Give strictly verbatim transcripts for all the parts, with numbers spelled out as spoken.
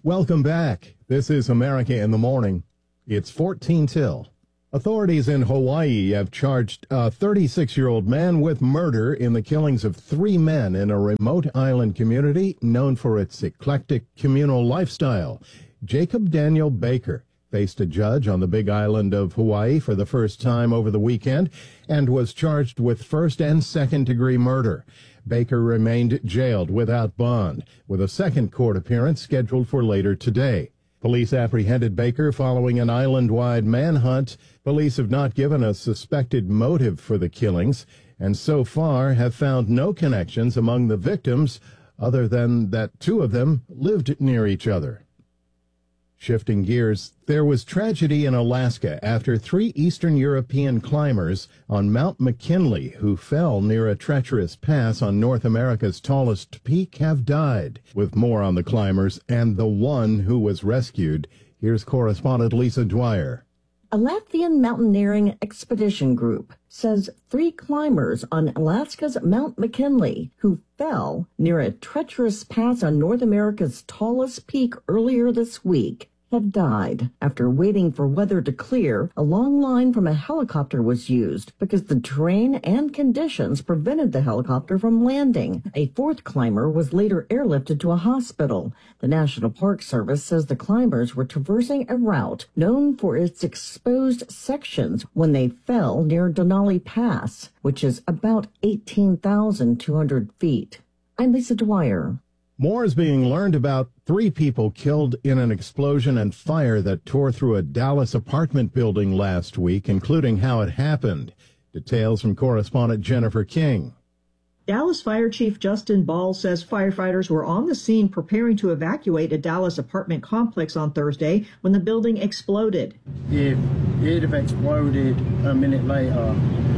Welcome back. This is America in the Morning. It's fourteen till. Authorities in Hawaii have charged a thirty-six-year-old man with murder in the killings of three men in a remote island community known for its eclectic communal lifestyle. Jacob Daniel Baker faced a judge on the Big Island of Hawaii for the first time over the weekend and was charged with first and second-degree murder. Baker remained jailed without bond, with a second court appearance scheduled for later today. Police apprehended Baker following an island-wide manhunt. Police have not given a suspected motive for the killings, and so far have found no connections among the victims other than that two of them lived near each other. Shifting gears, there was tragedy in Alaska after three Eastern European climbers on Mount McKinley who fell near a treacherous pass on North America's tallest peak have died. With more on the climbers and the one who was rescued, here's correspondent Lisa Dwyer. A Latvian mountaineering expedition group says three climbers on Alaska's Mount McKinley who fell near a treacherous pass on North America's tallest peak earlier this week have died. After waiting for weather to clear, a long line from a helicopter was used because the terrain and conditions prevented the helicopter from landing. A fourth climber was later airlifted to a hospital. The National Park Service says the climbers were traversing a route known for its exposed sections when they fell near Denali Pass, which is about eighteen thousand two hundred feet. I'm Lisa Dwyer. More is being learned about three people killed in an explosion and fire that tore through a Dallas apartment building last week, including how it happened. Details from correspondent Jennifer King. Dallas Fire Chief Justin Ball says firefighters were on the scene preparing to evacuate a Dallas apartment complex on Thursday when the building exploded. If it had exploded a minute later,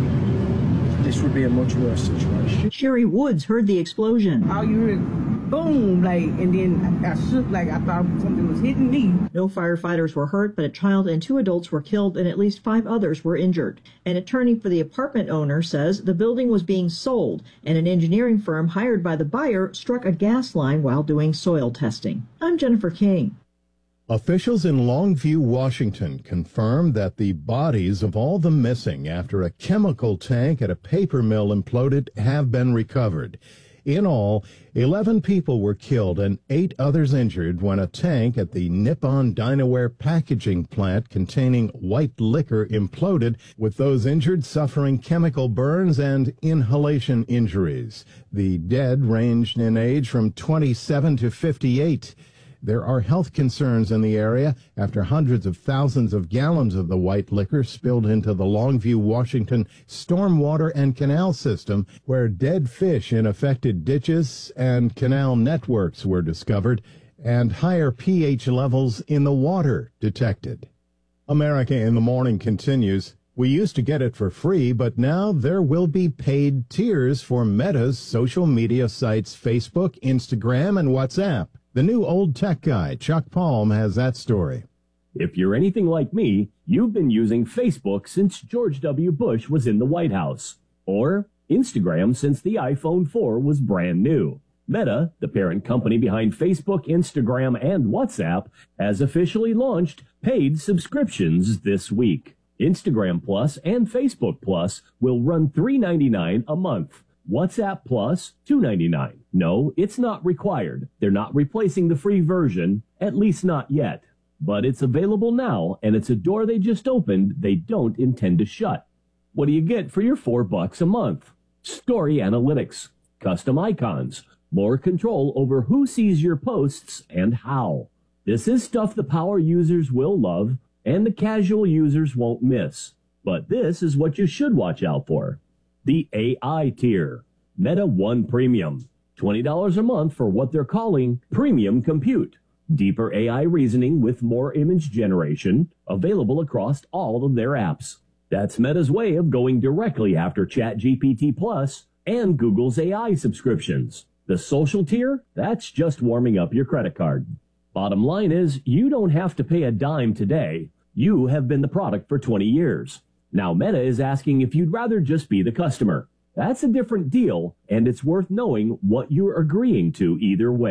this would be a much worse situation. Sherry Woods heard the explosion. How you heard boom, like, and then I shook like I thought something was hitting me. No firefighters were hurt, but a child and two adults were killed and at least five others were injured. An attorney for the apartment owner says the building was being sold and an engineering firm hired by the buyer struck a gas line while doing soil testing. I'm Jennifer King. Officials in Longview, Washington confirmed that the bodies of all the missing after a chemical tank at a paper mill imploded have been recovered. In all, eleven people were killed and eight others injured when a tank at the Nippon Dinaware packaging plant containing white liquor imploded, with those injured suffering chemical burns and inhalation injuries. The dead ranged in age from twenty-seven to fifty-eight. There are health concerns in the area after hundreds of thousands of gallons of the white liquor spilled into the Longview, Washington stormwater and canal system, where dead fish in affected ditches and canal networks were discovered and higher pH levels in the water detected. America in the Morning continues. We used to get it for free, but now there will be paid tiers for Meta's social media sites Facebook, Instagram, and WhatsApp. The new old tech guy, Chuck Palm, has that story. If you're anything like me, you've been using Facebook since George W. Bush was in the White House, or Instagram since the iPhone four was brand new. Meta, the parent company behind Facebook, Instagram, and WhatsApp, has officially launched paid subscriptions this week. Instagram Plus and Facebook Plus will run three ninety-nine a month. WhatsApp Plus, two ninety-nine. No, it's not required. They're not replacing the free version, at least not yet. But it's available now, and it's a door they just opened they don't intend to shut. What do you get for your four bucks a month? Story analytics, custom icons, more control over who sees your posts and how. This is stuff the power users will love and the casual users won't miss. But this is what you should watch out for. The A I tier, Meta One Premium, twenty dollars a month for what they're calling premium compute. Deeper A I reasoning with more image generation, available across all of their apps. That's Meta's way of going directly after ChatGPT Plus and Google's A I subscriptions. The social tier, that's just warming up your credit card. Bottom line is, you don't have to pay a dime today. You have been the product for twenty years. Now Meta is asking if you'd rather just be the customer. That's a different deal, and it's worth knowing what you're agreeing to either way.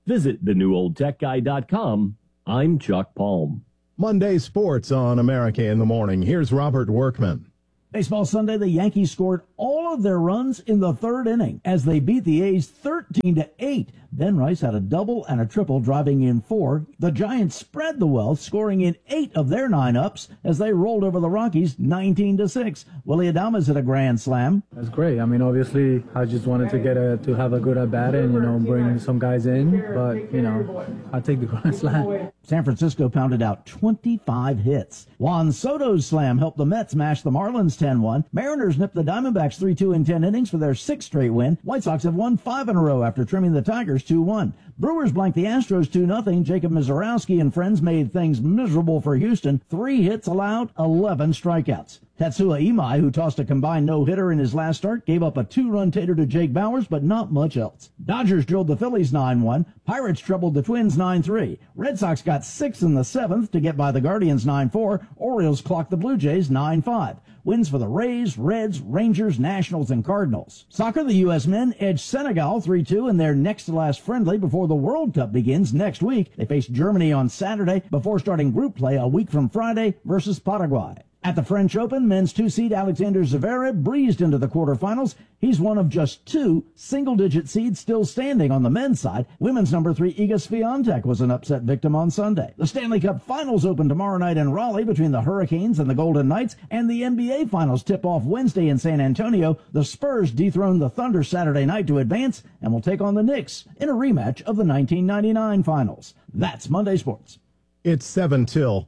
Visit the new old tech guy dot com. I'm Chuck Palm. Monday sports on America in the Morning. Here's Robert Workman. Baseball Sunday, the Yankees scored all of their runs in the third inning as they beat the A's thirteen to eight. Ben Rice had a double and a triple, driving in four. The Giants spread the wealth, scoring in eight of their nine ups as they rolled over the Rockies nineteen to six. Willie Adames hit a grand slam. That's great. I mean, obviously, I just wanted to get a to have a good at bat and, you know, bring some guys in. But, you know, I take the grand slam. San Francisco pounded out twenty-five hits. Juan Soto's slam helped the Mets mash the Marlins ten one. Mariners nipped the Diamondbacks three two in ten innings for their sixth straight win. White Sox have won five in a row after trimming the Tigers two one. Brewers blanked the Astros two nothing. Jacob Mizorowski and friends made things miserable for Houston. Three hits allowed, eleven strikeouts. Tatsuya Imai, who tossed a combined no-hitter in his last start, gave up a two-run tater to Jake Bauers, but not much else. Dodgers drilled the Phillies nine one. Pirates troubled the Twins nine three. Red Sox got six in the seventh to get by the Guardians nine four. Orioles clocked the Blue Jays nine five. Wins for the Rays, Reds, Rangers, Nationals, and Cardinals. Soccer, the U S men edged Senegal three two in their next-to-last friendly before the World Cup begins next week. They face Germany on Saturday before starting group play a week from Friday versus Paraguay. At the French Open, men's two-seed Alexander Zverev breezed into the quarterfinals. He's one of just two single-digit seeds still standing on the men's side. Women's number three Iga Swiatek was an upset victim on Sunday. The Stanley Cup Finals open tomorrow night in Raleigh between the Hurricanes and the Golden Knights, and the N B A Finals tip off Wednesday in San Antonio. The Spurs dethrone the Thunder Saturday night to advance and will take on the Knicks in a rematch of the nineteen ninety-nine Finals. That's Monday Sports. It's seven till.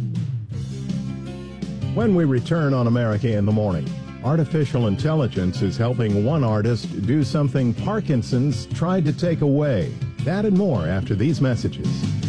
When we return on America in the Morning, artificial intelligence is helping one artist do something Parkinson's tried to take away. That and more after these messages.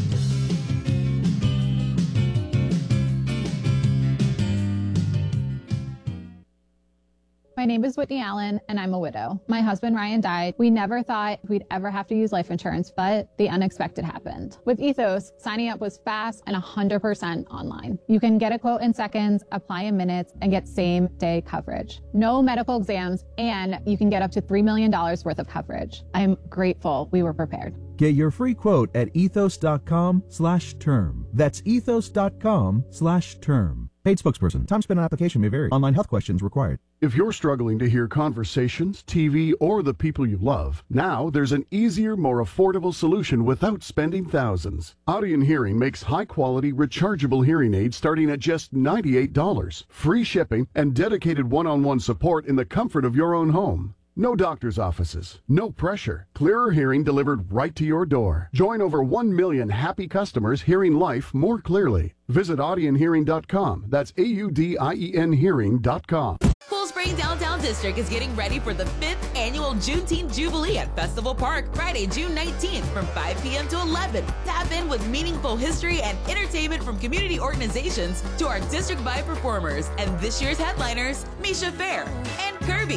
My name is Whitney Allen, and I'm a widow. My husband, Ryan, died. We never thought we'd ever have to use life insurance, but the unexpected happened. With Ethos, signing up was fast and one hundred percent online. You can get a quote in seconds, apply in minutes, and get same-day coverage. No medical exams, and you can get up to three million dollars worth of coverage. I'm grateful we were prepared. Get your free quote at ethos.com slash term. That's ethos.com slash term. Paid spokesperson. Time spent on application may vary. Online health questions required. If you're struggling to hear conversations, T V, or the people you love, now there's an easier, more affordable solution without spending thousands. Audion Hearing makes high-quality, rechargeable hearing aids starting at just ninety-eight dollars. Free shipping and dedicated one-on-one support in the comfort of your own home. No doctor's offices, no pressure. Clearer hearing delivered right to your door. Join over one million happy customers hearing life more clearly. Visit audion hearing dot com. That's A U D I E N hearing dot com. Cool Spring Downtown District is getting ready for the fifth annual Juneteenth Jubilee at Festival Park, Friday, June nineteenth from five p.m. to eleven. Tap in with meaningful history and entertainment from community organizations to our district-wide performers and this year's headliners, Misha Fair and Kirby.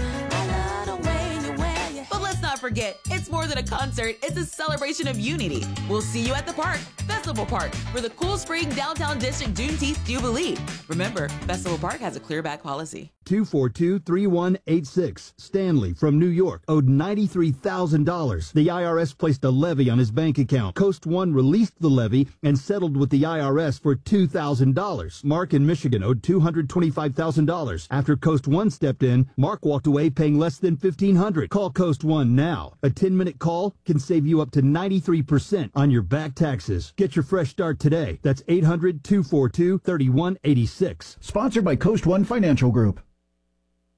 But let's not forget, it's more than a concert, it's a celebration of unity. We'll see you at the park, Festival Park, for the Cool Spring Downtown District Juneteenth Jubilee. Remember, Festival Park has a clearback policy. two four two, three one eight six. Stanley from New York owed ninety-three thousand dollars. The I R S placed a levy on his bank account. Coast One released the levy and settled with the I R S for two thousand dollars. Mark in Michigan owed two hundred twenty-five thousand dollars. After Coast One stepped in, Mark walked away paying less than fifteen hundred dollars. Call Coast One now. A ten-minute call can save you up to ninety-three percent on your back taxes. Get your fresh start today. That's eight hundred, two four two, three one eight six. Sponsored by Coast One Financial Group.